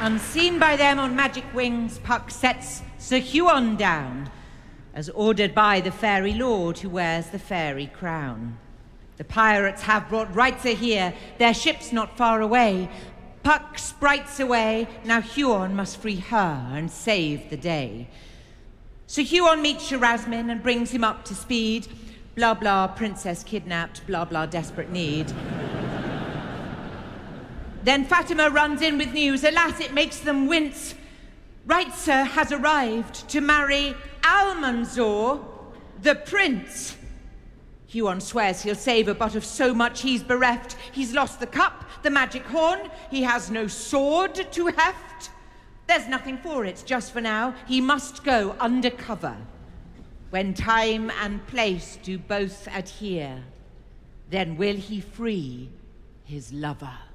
Unseen by them on magic wings, Puck sets Sir Huon down, as ordered by the fairy lord who wears the fairy crown. The pirates have brought Reitzer here, their ship's not far away. Puck sprites away, now Huon must free her and save the day. Sir Huon meets Sherasmin and brings him up to speed. Blah blah, princess kidnapped, blah blah, desperate need. Then Fatima runs in with news. Alas, it makes them wince. Reitzer has arrived to marry Almanzor, the prince. Huon swears he'll save her, but of so much he's bereft. He's lost the cup, the magic horn. He has no sword to heft. There's nothing for it, just for now. He must go undercover. When time and place do both adhere, then will he free his lover.